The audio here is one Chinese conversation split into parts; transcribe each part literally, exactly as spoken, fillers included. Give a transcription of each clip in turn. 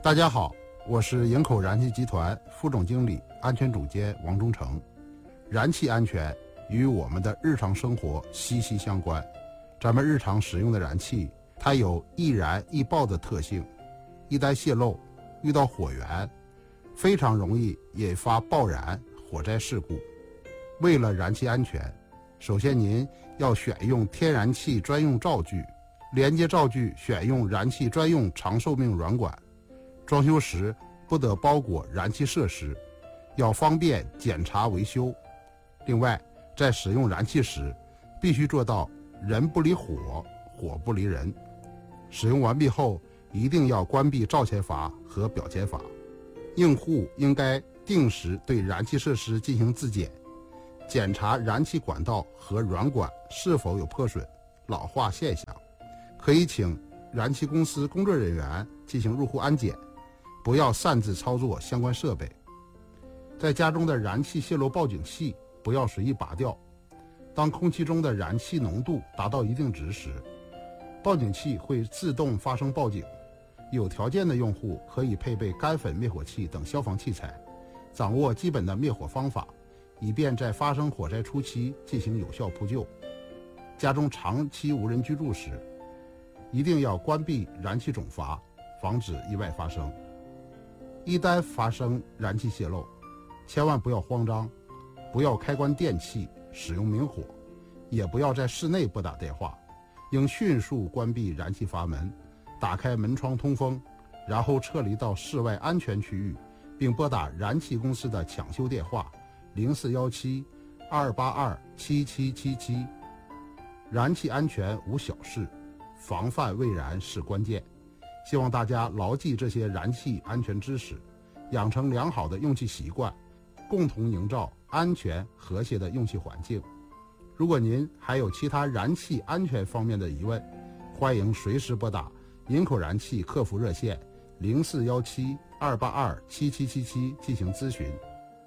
大家好，我是营口燃气集团副总经理、安全总监王忠成。燃气安全与我们的日常生活息息相关。咱们日常使用的燃气，它有易燃易爆的特性，一旦泄漏，遇到火源，非常容易引发爆燃、火灾事故。为了燃气安全，首先您要选用天然气专用灶具，连接灶具选用燃气专用长寿命软管。装修时不得包裹燃气设施，要方便检查维修。另外，在使用燃气时，必须做到人不离火，火不离人。使用完毕后，一定要关闭灶前阀和表前阀。用户应该定时对燃气设施进行自检，检查燃气管道和软管是否有破损、老化现象。可以请燃气公司工作人员进行入户安检，不要擅自操作相关设备。在家中的燃气泄漏报警器不要随意拔掉。当空气中的燃气浓度达到一定值时，报警器会自动发生报警。有条件的用户可以配备干粉灭火器等消防器材，掌握基本的灭火方法，以便在发生火灾初期进行有效扑救。家中长期无人居住时，一定要关闭燃气总阀，防止意外发生。一旦发生燃气泄漏，千万不要慌张，不要开关电器使用明火，也不要在室内拨打电话，应迅速关闭燃气阀门，打开门窗通风，然后撤离到室外安全区域，并拨打燃气公司的抢修电话零四一七二八二七七七七。燃气安全无小事，防范未然是关键。希望大家牢记这些燃气安全知识，养成良好的用气习惯，共同营造安全和谐的用气环境。如果您还有其他燃气安全方面的疑问，欢迎随时拨打营口燃气客服热线零四一七二八二七七七七进行咨询。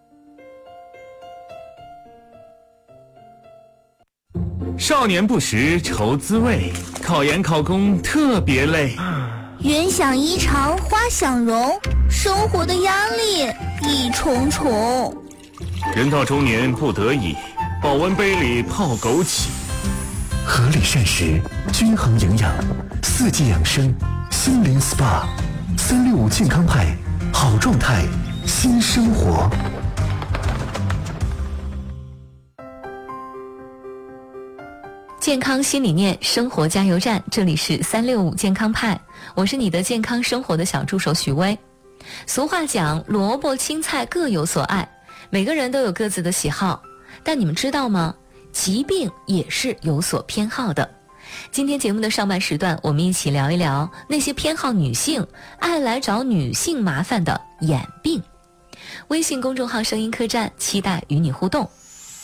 少年不识愁滋味，考研考公特别累。 云想衣裳花想容，生活的压力一重重。 人到中年不得已，保温杯里泡枸杞。 合理膳食，均衡营养，四季养生，心灵 S P A， 三六五健康派，好状态，新生活。 健康新理念，生活加油站，这里是三六五健康派，我是你的健康生活的小助手许巍。俗话讲，萝卜青菜各有所爱，每个人都有各自的喜好，但你们知道吗？疾病也是有所偏好的。今天节目的上半时段，我们一起聊一聊那些偏好女性、爱来找女性麻烦的眼病。微信公众号声音客栈，期待与你互动。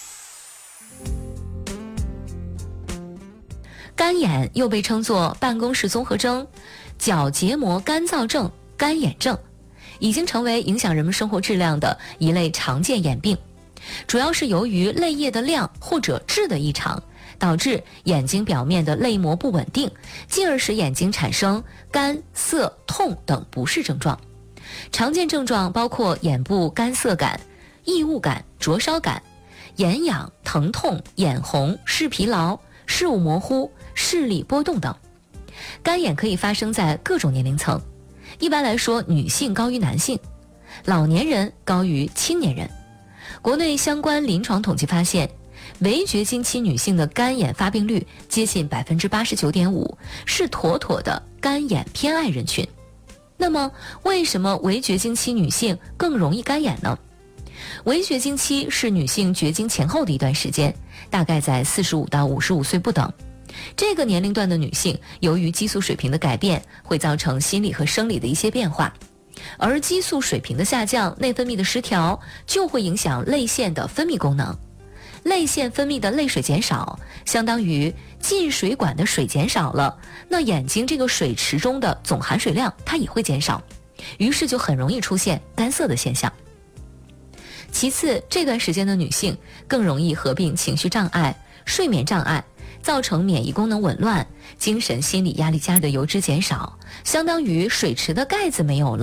干眼又被称作办公室综合征、角结膜干燥症、干眼症，已经成为影响人们生活质量的一类常见眼病。主要是由于泪液的量或者质的异常，导致眼睛表面的泪膜不稳定，进而使眼睛产生干、涩、痛等不适症状。常见症状包括眼部干涩感、异物感、灼烧感、眼痒、疼痛、眼红、视疲劳、视物模糊、视力波动等。干眼可以发生在各种年龄层，一般来说女性高于男性，老年人高于青年人。国内相关临床统计发现，围绝经期女性的干眼发病率接近 百分之八十九点五， 是妥妥的干眼偏爱人群。那么为什么围绝经期女性更容易干眼呢？围绝经期是女性绝经前后的一段时间，大概在四十五到五十五岁不等。这个年龄段的女性，由于激素水平的改变，会造成心理和生理的一些变化，而激素水平的下降，内分泌的失调，就会影响泪腺的分泌功能。泪腺分泌的泪水减少，相当于进水管的水减少了，那眼睛这个水池中的总含水量它也会减少，于是就很容易出现干涩的现象。其次，这段时间的女性更容易合并情绪障碍、睡眠障碍，造成免疫功能紊乱，精神心理压力加的油脂减少，相当于水池的盖子没有了，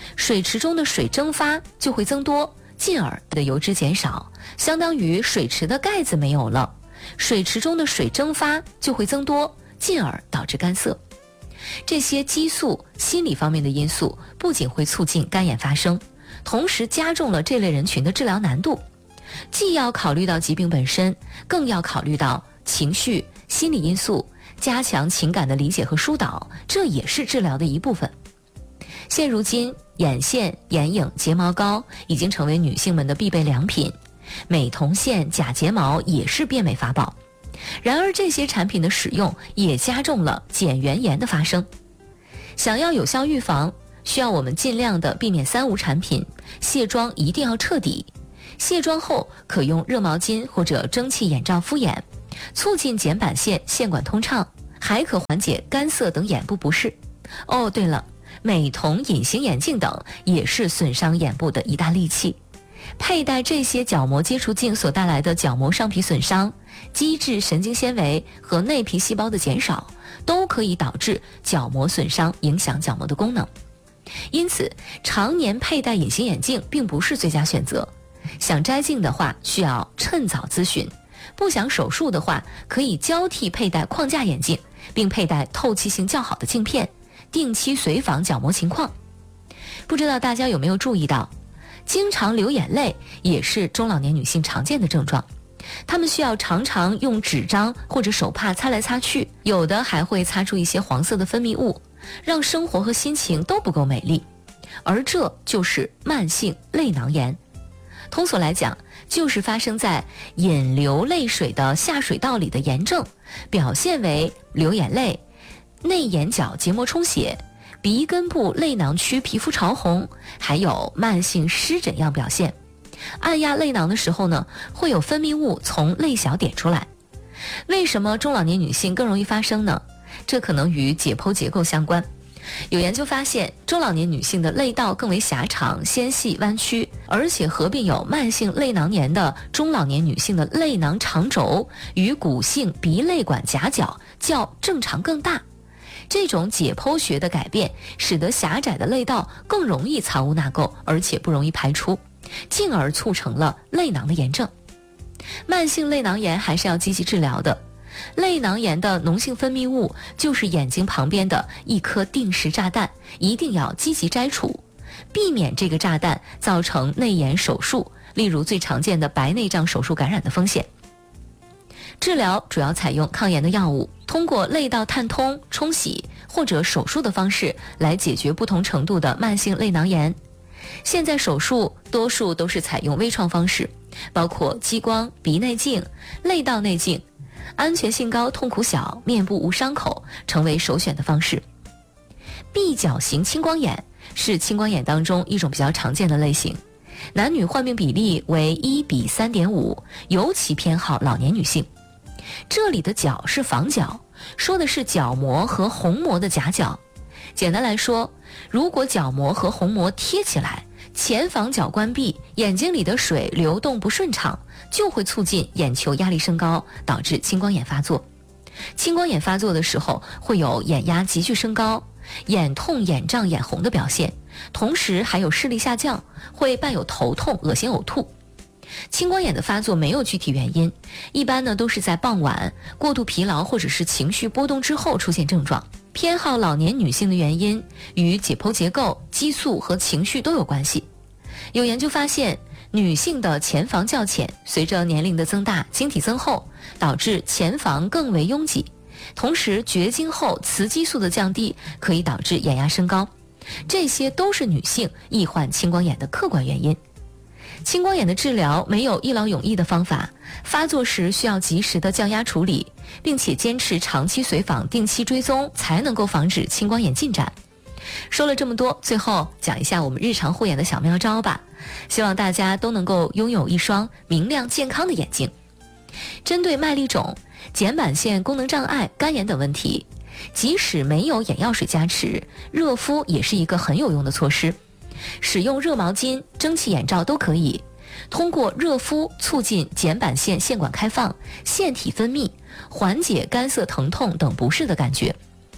水池中的水蒸发就会增多，进而的油脂减少，相当于水池的盖子没有了，水池中的水蒸发就会增多，进而导致干涩。这些激素、心理方面的因素不仅会促进干眼发生，同时加重了这类人群的治疗难度。既要考虑到疾病本身，更要考虑到情绪、心理因素，加强情感的理解和疏导，这也是治疗的一部分。现如今，眼线、眼影、睫毛膏已经成为女性们的必备良品，美瞳线、假睫毛也是变美法宝。然而这些产品的使用也加重了睑缘炎的发生。想要有效预防，需要我们尽量的避免三无产品，卸妆一定要彻底。卸妆后可用热毛巾或者蒸汽眼罩敷眼，促进睑板腺腺管通畅，还可缓解干涩等眼部不适。哦，对了，美瞳、隐形眼镜等也是损伤眼部的一大利器。佩戴这些角膜接触镜所带来的角膜上皮损伤、基质神经纤维和内皮细胞的减少，都可以导致角膜损伤，影响角膜的功能。因此，常年佩戴隐形眼镜并不是最佳选择。想摘镜的话，需要趁早咨询；不想手术的话，可以交替佩戴框架眼镜，并佩戴透气性较好的镜片，定期随访角膜情况。不知道大家有没有注意到，经常流眼泪也是中老年女性常见的症状，她们需要常常用纸张或者手帕擦来擦去，有的还会擦出一些黄色的分泌物，让生活和心情都不够美丽。而这就是慢性泪囊炎。通俗来讲，就是发生在引流泪水的下水道里的炎症，表现为流眼泪、内眼角结膜充血、鼻根部泪囊区皮肤潮红，还有慢性湿疹样表现。按压泪囊的时候呢，会有分泌物从泪小点出来。为什么中老年女性更容易发生呢？这可能与解剖结构相关。有研究发现，中老年女性的泪道更为狭长、纤细、弯曲，而且合并有慢性泪囊炎的中老年女性的泪囊长轴与骨性鼻泪管夹角较正常更大。这种解剖学的改变，使得狭窄的泪道更容易藏污纳垢，而且不容易排出，进而促成了泪囊的炎症。慢性泪囊炎还是要积极治疗的。泪囊炎的脓性分泌物就是眼睛旁边的一颗定时炸弹，一定要积极摘除，避免这个炸弹造成内炎手术，例如最常见的白内障手术感染的风险。治疗主要采用抗炎的药物，通过泪道探通、冲洗或者手术的方式来解决不同程度的慢性泪囊炎。现在手术多数都是采用微创方式，包括激光、鼻内镜、泪道内镜，安全性高、痛苦小、面部无伤口，成为首选的方式。闭角型青光眼是青光眼当中一种比较常见的类型，男女患病比例为一比三点五，尤其偏好老年女性。这里的角是房角，说的是角膜和虹膜的夹角。简单来说，如果角膜和虹膜贴起来，前房角关闭，眼睛里的水流动不顺畅，就会促进眼球压力升高，导致青光眼发作。青光眼发作的时候，会有眼压急剧升高、眼痛、眼胀、眼红的表现，同时还有视力下降，会伴有头痛、恶心、呕吐。青光眼的发作没有具体原因，一般呢都是在傍晚、过度疲劳或者是情绪波动之后出现症状。偏好老年女性的原因与解剖结构、激素和情绪都有关系。有研究发现，女性的前房较浅，随着年龄的增大、晶体增厚，导致前房更为拥挤。同时，绝经后雌激素的降低可以导致眼压升高，这些都是女性易患青光眼的客观原因。青光眼的治疗没有一劳永逸的方法，发作时需要及时的降压处理，并且坚持长期随访、定期追踪，才能够防止青光眼进展。说了这么多，最后讲一下我们日常护眼的小妙招吧，希望大家都能够拥有一双明亮健康的眼睛。针对麦粒肿、睑板腺功能障碍、干眼等问题，即使没有眼药水加持，热敷也是一个很有用的措施。使用热毛巾、蒸汽眼罩都可以，通过热敷促进睑板腺腺管开放、腺体分泌，缓解干涩、疼痛等不适的感觉。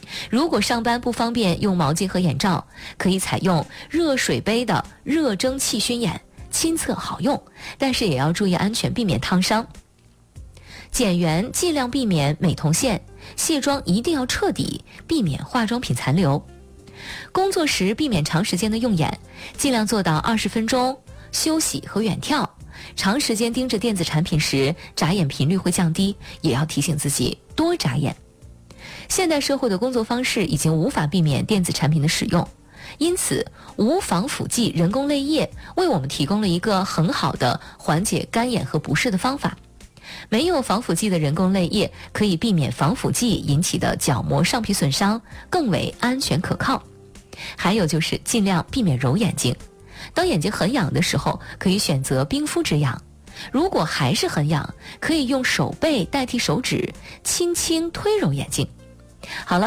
如果上班不方便用毛巾和眼罩，可以采用热水杯的热蒸汽熏眼，亲测好用，但是也要注意安全，避免烫伤。剪圆尽量避免美瞳线，卸妆一定要彻底，避免化妆品残留。工作时避免长时间的用眼，尽量做到二十分钟休息和远眺。长时间盯着电子产品时，眨眼频率会降低，也要提醒自己多眨眼。现代社会的工作方式已经无法避免电子产品的使用，因此无防腐剂人工泪液为我们提供了一个很好的缓解干眼和不适的方法。没有防腐剂的人工泪液可以避免防腐剂引起的角膜上皮损伤，更为安全可靠。还有就是尽量避免揉眼睛，当眼睛很痒的时候，可以选择冰敷止痒。如果还是很痒，可以用手背代替手指轻轻推揉眼睛。好了。